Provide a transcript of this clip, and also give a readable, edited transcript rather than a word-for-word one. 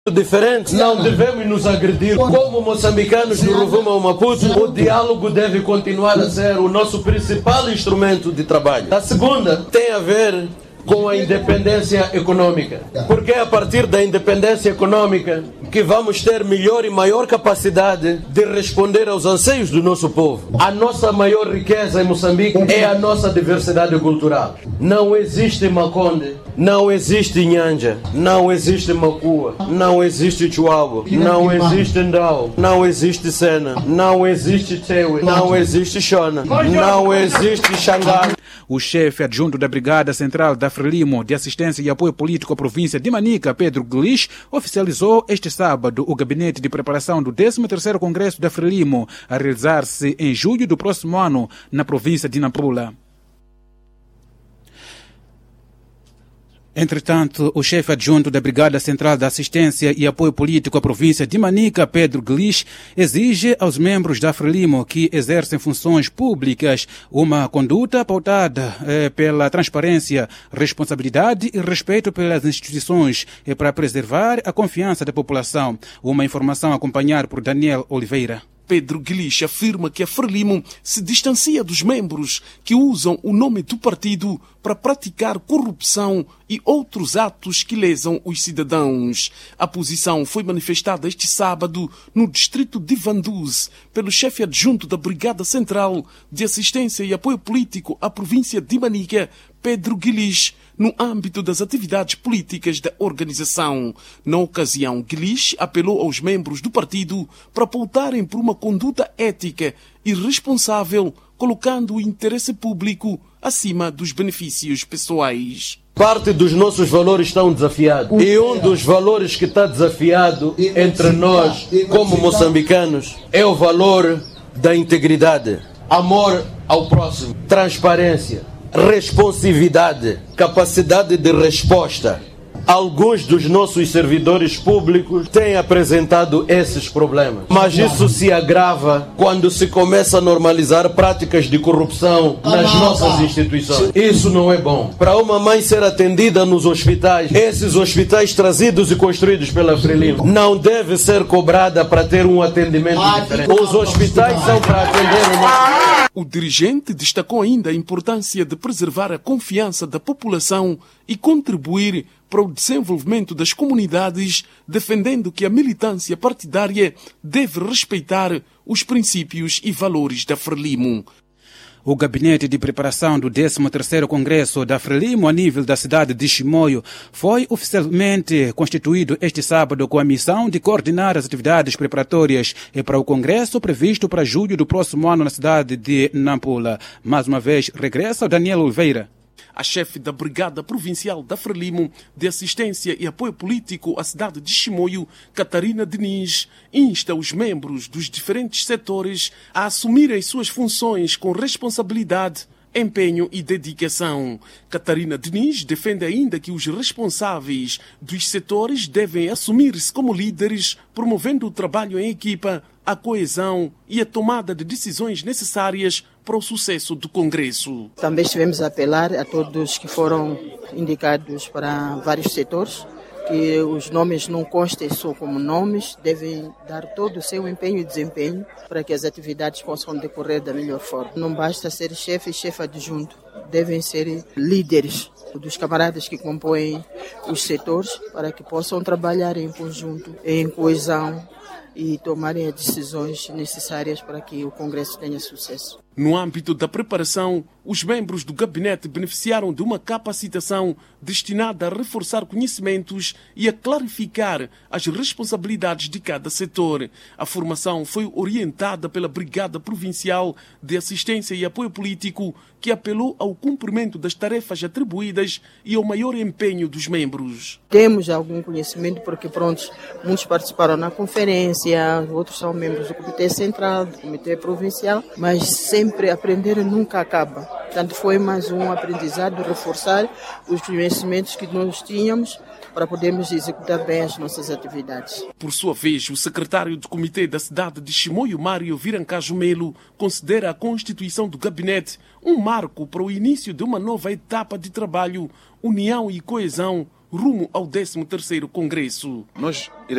diferentes, não devemos nos agredir. Como moçambicanos do Rovuma ao Maputo, o diálogo deve continuar a ser o nosso principal instrumento de trabalho. A segunda tem a ver com a independência econômica. Porque é a partir da independência econômica que vamos ter melhor e maior capacidade de responder aos anseios do nosso povo. A nossa maior riqueza em Moçambique é a nossa diversidade cultural. Não existe Maconde, não existe Nhanja, não existe Macua, não existe Chuabo, não existe Ndau, não existe Sena, não existe Tewe, não existe Shona, não existe Xangai. O chefe adjunto da Brigada Central da Frelimo de Assistência e Apoio Político à província de Manica, Pedro Gulich, oficializou este sábado o gabinete de preparação do 13º Congresso da Frelimo, a realizar-se em julho do próximo ano na província de Nampula. Entretanto, o chefe adjunto da Brigada Central da Assistência e Apoio Político à província de Manica, Pedro Gulich, exige aos membros da Frelimo que exercem funções públicas uma conduta pautada pela transparência, responsabilidade e respeito pelas instituições para preservar a confiança da população. Uma informação acompanhada por Daniel Oliveira. Pedro Gulich afirma que a Frelimo se distancia dos membros que usam o nome do partido para praticar corrupção e outros atos que lesam os cidadãos. A posição foi manifestada este sábado no distrito de Vanduz pelo chefe adjunto da Brigada Central de Assistência e Apoio Político à província de Manica, Pedro Gulich, no âmbito das atividades políticas da organização. Na ocasião, Gulich apelou aos membros do partido para pautarem por uma conduta ética e responsável, colocando o interesse público acima dos benefícios pessoais. Parte dos nossos valores estão desafiados. E um dos valores que está desafiado entre nós, como moçambicanos, é o valor da integridade, amor ao próximo, transparência, responsividade, capacidade de resposta. Alguns dos nossos servidores públicos têm apresentado esses problemas. Mas isso se agrava quando se começa a normalizar práticas de corrupção nas nossas instituições. Isso não é bom. Para uma mãe ser atendida nos hospitais, esses hospitais trazidos e construídos pela Frelimo, não deve ser cobrada para ter um atendimento diferente. Os hospitais são para atender O dirigente destacou ainda a importância de preservar a confiança da população e contribuir para o desenvolvimento das comunidades, defendendo que a militância partidária deve respeitar os princípios e valores da Frelimo. O gabinete de preparação do 13º Congresso da Frelimo a nível da cidade de Chimoio foi oficialmente constituído este sábado com a missão de coordenar as atividades preparatórias para o Congresso previsto para julho do próximo ano na cidade de Nampula. Mais uma vez, regressa o Daniel Oliveira. A chefe da Brigada Provincial da Frelimo de Assistência e Apoio Político à cidade de Chimoio, Catarina Diniz, insta os membros dos diferentes setores a assumirem suas funções com responsabilidade, empenho e dedicação. Catarina Diniz defende ainda que os responsáveis dos setores devem assumir-se como líderes, promovendo o trabalho em equipa, a coesão e a tomada de decisões necessárias para o sucesso do Congresso. Também estivemos a apelar a todos que foram indicados para vários setores, que os nomes não constem só como nomes, devem dar todo o seu empenho e desempenho para que as atividades possam decorrer da melhor forma. Não basta ser chefe e chefe adjunto, devem ser líderes dos camaradas que compõem os setores para que possam trabalhar em conjunto, em coesão e tomarem as decisões necessárias para que o Congresso tenha sucesso. No âmbito da preparação, os membros do gabinete beneficiaram de uma capacitação destinada a reforçar conhecimentos e a clarificar as responsabilidades de cada setor. A formação foi orientada pela Brigada Provincial de Assistência e Apoio Político, que apelou ao cumprimento das tarefas atribuídas e ao maior empenho dos membros. Temos algum conhecimento porque, muitos participaram na conferência, outros são membros do Comitê Central, do Comitê Provincial, mas sempre aprender nunca acaba. Portanto, foi mais um aprendizado, reforçar os conhecimentos que nós tínhamos para podermos executar bem as nossas atividades. Por sua vez, o secretário do Comitê da cidade de Chimoio, Mário Virancajo Melo, considera a constituição do gabinete um marco para o início de uma nova etapa de trabalho, união e coesão, rumo ao 13º Congresso. Nós